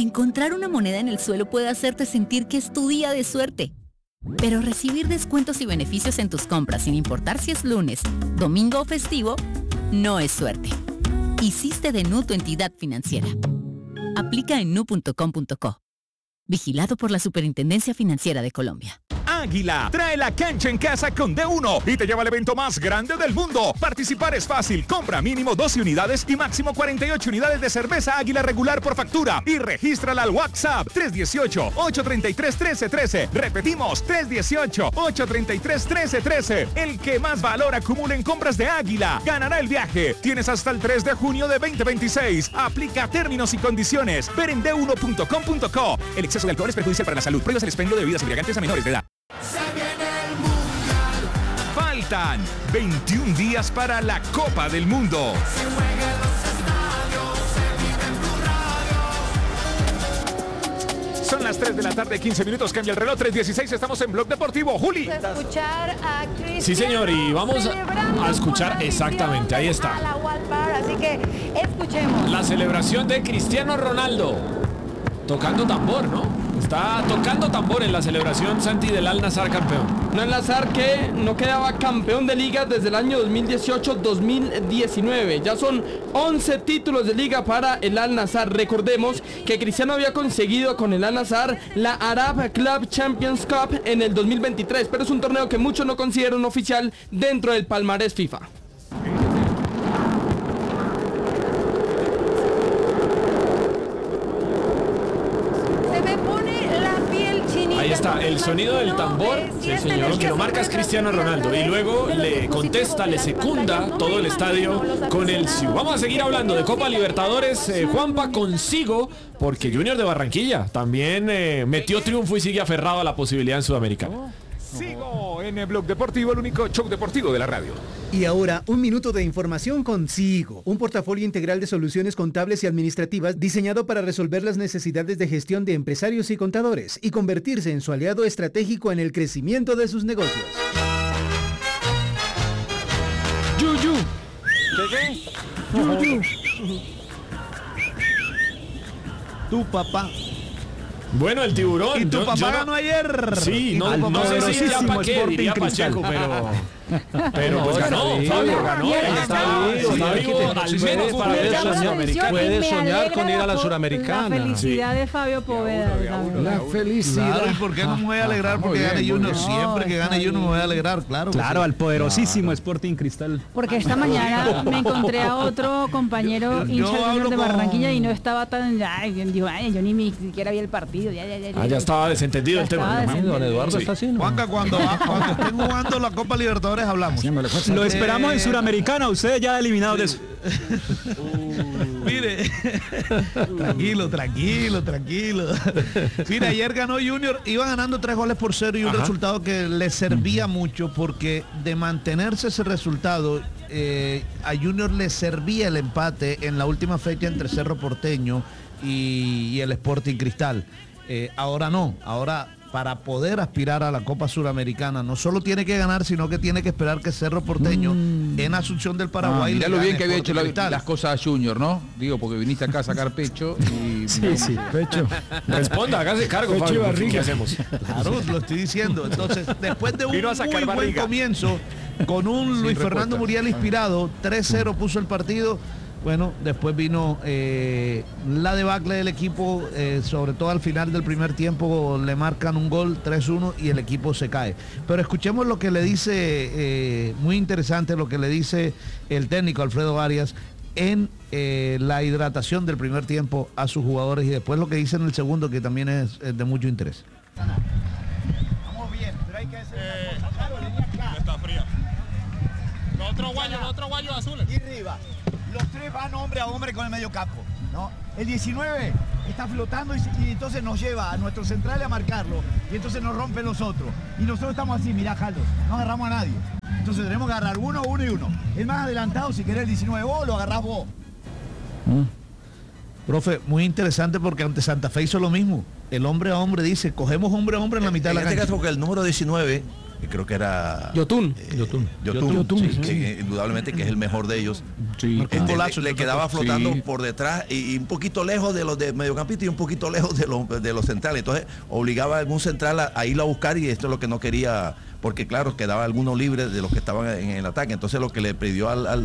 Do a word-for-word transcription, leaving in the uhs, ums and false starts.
Encontrar una moneda en el suelo puede hacerte sentir que es tu día de suerte. Pero recibir descuentos y beneficios en tus compras sin importar si es lunes, domingo o festivo, no es suerte. Hiciste de Nu tu entidad financiera. Aplica en nu punto com punto co. Vigilado por la Superintendencia Financiera de Colombia. Águila trae la cancha en casa con D uno y te lleva al evento más grande del mundo. Participar es fácil. Compra mínimo doce unidades y máximo cuarenta y ocho unidades de cerveza Águila regular por factura y regístrala al WhatsApp tres uno ocho, ocho tres tres, uno tres uno tres. Repetimos, tres uno ocho, ocho tres tres, uno tres uno tres. El que más valor acumule en compras de Águila ganará el viaje. Tienes hasta el tres de junio de veinte veintiséis. Aplica términos y condiciones. Ver en D uno punto com punto co. El exceso de alcohol es perjudicial para la salud. Prohíbas el expendio de bebidas embriagantes a menores de edad. Se viene el mundial. Faltan veintiún días para la Copa del Mundo. Se juega en los estadios, se vive en tu radio. Son las tres de la tarde, quince minutos, cambia el reloj, tres dieciséis, estamos en Blog Deportivo. Juli. Escuchar a Cristiano. Sí, señor, y vamos a escuchar exactamente, ahí está. A la Walpar, así que escuchemos. La celebración de Cristiano Ronaldo. Tocando tambor, ¿no? Está tocando tambor en la celebración, Santi, del Al Nassr campeón. Un Al Nassr que no quedaba campeón de liga desde el año dos mil dieciocho dos mil diecinueve. Ya son once títulos de liga para el Al Nassr. Recordemos que Cristiano había conseguido con el Al Nassr la Arab Club Champions Cup en el dos mil veintitrés, pero es un torneo que muchos no consideran oficial dentro del palmarés FIFA. Ahí está, el sonido del tambor, sí, señor, que lo marca es Cristiano Ronaldo. Y luego le contesta, le secunda todo el estadio con el sí. Vamos a seguir hablando de Copa Libertadores. Eh, Juanpa, consigo, porque Junior de Barranquilla también eh, metió triunfo y sigue aferrado a la posibilidad en Sudamericana. Sigo en el Blog Deportivo, el único show deportivo de la radio. Y ahora, un minuto de información con Sigo, un portafolio integral de soluciones contables y administrativas diseñado para resolver las necesidades de gestión de empresarios y contadores y convertirse en su aliado estratégico en el crecimiento de sus negocios. Yuyu. ¿Qué qué? Yuyu. Tu papá. Bueno, el tiburón. ¿Y tu yo, papá yo no, ganó ayer? Sí, no, no, no sé si ya para qué, diría Pacheco, pero... Pero pues ganó, Fabio ganó, está, está vivo al menos para ver a la Sudamericana. Puede soñar con ir a la Suramericana. La felicidad sí. de Fabio Poveda. La felicidad. Claro, ¿y por qué no me voy a alegrar porque gane Junior? Siempre que gane Junior me voy a alegrar, claro. Claro, sí. al poderosísimo claro. Sporting Cristal. Porque esta mañana me encontré a otro compañero hincha de Junior de Barranquilla y no estaba tan... Ay, digo, ay, yo ni siquiera vi el partido. Ya, ya, ya, ah, ya estaba desentendido el tema. Don Eduardo sí. está haciendo. Juanca, cuando, cuando estén jugando la Copa Libertadores hablamos. Sí, lo esperamos eh, en Suramericana, ustedes ya eliminados de eso. Uh, mire, tranquilo, tranquilo, tranquilo. Mira, ayer ganó Junior, iba ganando tres goles por cero y un Ajá. resultado que le servía mucho porque de mantenerse ese resultado, eh, a Junior le servía el empate en la última fecha entre Cerro Porteño y, y el Sporting Cristal. Eh, ahora no, ahora... para poder aspirar a la Copa Suramericana, no solo tiene que ganar, sino que tiene que esperar que Cerro Porteño mm. en Asunción del Paraguay... Ah, mirá lo bien que había hecho la, las cosas a Junior, ¿no? Digo, porque viniste acá a sacar pecho y... Sí, no. sí, pecho. Responda, hágase cargo, pecho Fabio, ¿qué hacemos? Claro, lo estoy diciendo. Entonces, después de un muy barriga. buen comienzo, con un Luis respuesta. Fernando Muriel inspirado, tres cero puso el partido... Bueno, después vino eh, la debacle del equipo, eh, sobre todo al final del primer tiempo le marcan un gol tres uno y el equipo se cae. Pero escuchemos lo que le dice, eh, muy interesante lo que le dice el técnico Alfredo Arias en eh, la hidratación del primer tiempo a sus jugadores y después lo que dice en el segundo que también es, es de mucho interés. Vamos bien, pero hay que hacer eh, una cosa. Claro, línea acá. Está fría. Los otros guayos, los otros guayos azules. Y arriba. Los tres van hombre a hombre con el medio campo, ¿no? El diecinueve está flotando y, y entonces nos lleva a nuestro central a marcarlo y entonces nos rompen los otros. Y nosotros estamos así, mirá, Jaldo, no agarramos a nadie. Entonces tenemos que agarrar uno, uno y uno. El más adelantado, si querés el diecinueve vos, lo agarrás vos. Mm. Profe, muy interesante porque ante Santa Fe hizo lo mismo. El hombre a hombre dice, cogemos hombre a hombre en la mitad en de la este cancha. caso porque el número diecinueve que creo que era Yotun. eh, Yotun. Yotun, Yotun, sí, sí, que, sí. eh, indudablemente que es el mejor de ellos. Sí. Este, Un golazo, le, le yo quedaba creo. flotando Sí. por detrás y, y un poquito lejos de los de mediocampistas y un poquito lejos de los, de los centrales. Entonces obligaba a algún central a, a irlo a buscar y esto es lo que no quería, porque claro, quedaba alguno libre de los que estaban en el ataque. Entonces lo que le pidió al, al